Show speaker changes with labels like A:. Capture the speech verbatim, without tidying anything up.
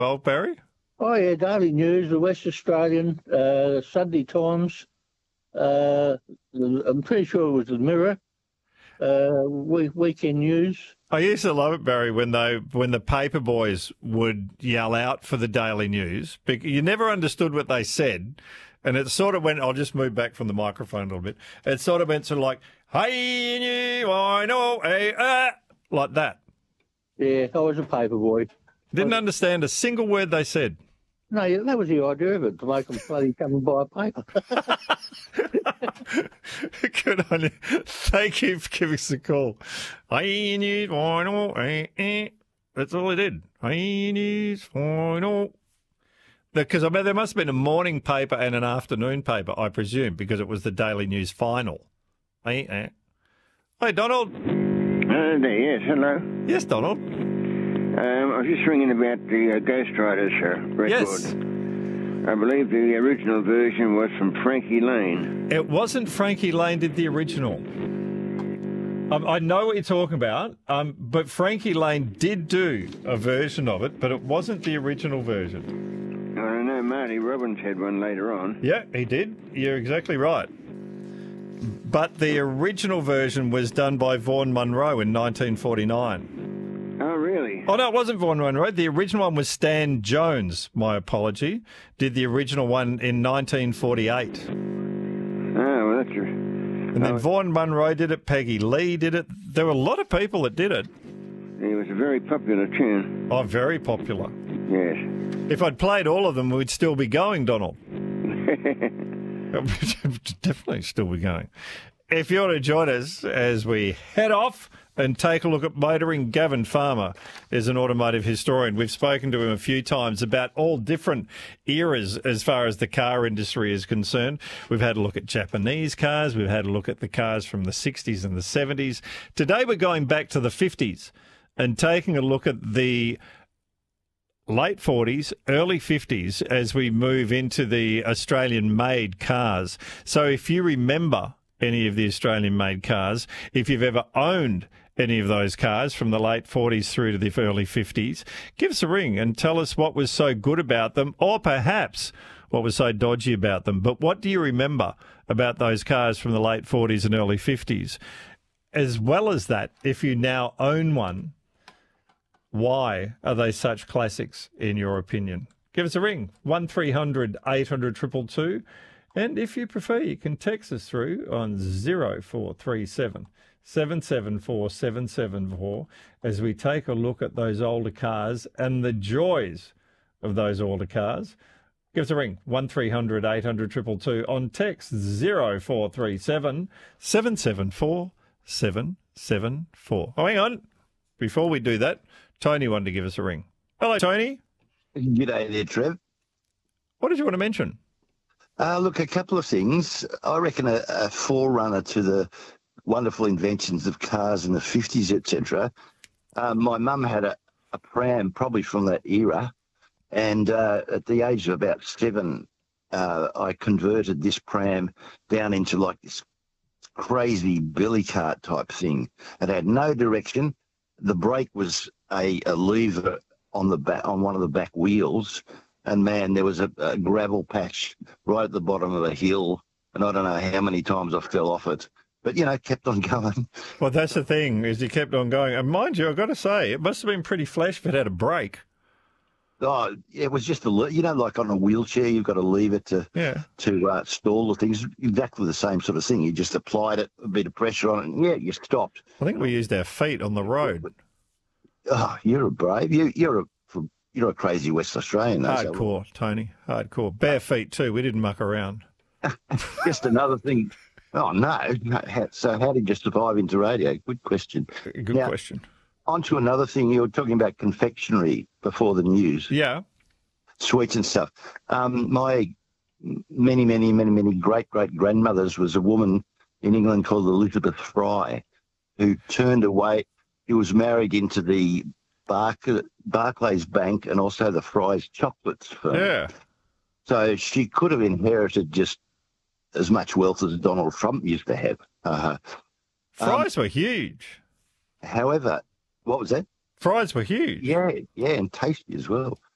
A: Old Barry?
B: Oh, yeah, Daily News, the West Australian, uh, Sunday Times. Uh, I'm pretty sure it was the Mirror. Uh, week, weekend News.
A: I used to love it, Barry, when they when the paper boys would yell out for the Daily News. You never understood what they said, and it sort of went. I'll just move back from the microphone a little bit. It sort of went sort of like, "Hey, I know, hey, uh," like that.
B: Yeah, I was a paper boy.
A: Didn't understand a single word they said.
B: No, yeah, that was the idea of it, to make them bloody come and buy a paper.
A: Good on you. Thank you for giving us a call. I need final. That's all I did. I need final. Because I mean, there must have been a morning paper and an afternoon paper, I presume, because it was the Daily News final. Hey, Donald.
C: Uh, there, yes, hello.
A: Yes, Donald.
C: Um, I was just ringing about the uh, Ghost Riders uh, record.
A: Yes.
C: I believe the original version was from Frankie Lane.
A: It wasn't Frankie Lane did the original. Um, I know what you're talking about, um, but Frankie Lane did do a version of it, but it wasn't the original version.
C: I don't know, Marty Robbins had one later on.
A: Yeah, he did. You're exactly right. But the original version was done by Vaughan Monroe in nineteen forty-nine.
C: Oh, really?
A: Oh, no, it wasn't Vaughan Monroe. The original one was Stan Jones, my apology, did the original one in nineteen forty-eight.
C: Oh, well, that's true.
A: And then
C: oh.
A: Vaughan Monroe did it, Peggy Lee did it. There were a lot of people that did it.
C: It was a very popular tune.
A: Oh, very popular.
C: Yes.
A: If I'd played all of them, we'd still be going, Donald. Definitely still be going. If you want to join us as we head off and take a look at motoring, Gavin Farmer is an automotive historian. We've spoken to him a few times about all different eras as far as the car industry is concerned. We've had a look at Japanese cars. We've had a look at the cars from the sixties and the seventies. Today we're going back to the fifties and taking a look at the late forties, early fifties as we move into the Australian-made cars. So if you remember any of the Australian-made cars, if you've ever owned any of those cars from the late forties through to the early fifties, give us a ring and tell us what was so good about them, or perhaps what was so dodgy about them. But what do you remember about those cars from the late forties and early fifties? As well as that, if you now own one, why are they such classics in your opinion? Give us a ring, one three hundred eight hundred two two two. And if you prefer, you can text us through on zero four three seven, seven seven four, seven seven four as we take a look at those older cars and the joys of those older cars. Give us a ring, one three hundred eight hundred two two two, on text zero four three seven, seven seven four, seven seven four. Oh, hang on. Before we do that, Tony wanted to give us a ring. Hello, Tony.
D: G'day there, Trev.
A: What did you want to mention?
D: Uh, look, a couple of things. I reckon a, a forerunner to the wonderful inventions of cars in the fifties, et cetera. Uh, my mum had a, a pram, probably from that era, and uh, at the age of about seven, uh, I converted this pram down into like this crazy billy cart type thing. It had no direction. The brake was a, a lever on the back, on one of the back wheels. And, man, there was a, a gravel patch right at the bottom of a hill, and I don't know how many times I fell off it. But, you know, kept on going.
A: Well, that's the thing, is you kept on going. And mind you, I've got to say, it must have been pretty flash if it had a brake.
D: Oh, it was just a, you know, like on a wheelchair, you've got to leave it to
A: yeah.
D: to uh, stall the things. Exactly the same sort of thing. You just applied it, a bit of pressure on it, and, yeah, you stopped.
A: I think we used our feet on the road.
D: Oh, you're a brave. You, you're a You're a crazy West Australian. Though,
A: Hardcore, so. Tony. Hardcore. Bare feet, too. We didn't muck around.
D: Just another thing. Oh, no. So how did you survive into radio? Good question.
A: Good
D: now,
A: question.
D: On to another thing. You were talking about confectionery before the news.
A: Yeah.
D: Sweets and stuff. Um, my many, many, many, many great-great-grandmothers was a woman in England called Elizabeth Fry, who turned away. She was married into the Barclays, Barclays Bank and also the Fry's Chocolates firm.
A: Yeah.
D: So she could have inherited just as much wealth as Donald Trump used to have. Uh,
A: Fries
D: um,
A: were huge.
D: However, what was that?
A: Fries were huge.
D: Yeah, yeah, and tasty as well.